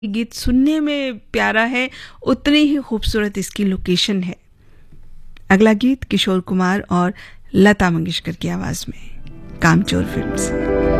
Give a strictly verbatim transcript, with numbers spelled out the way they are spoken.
गीत सुनने में प्यारा है, उतनी ही खूबसूरत इसकी लोकेशन है। अगला गीत किशोर कुमार और लता मंगेशकर की आवाज में, कामचोर फिल्म से।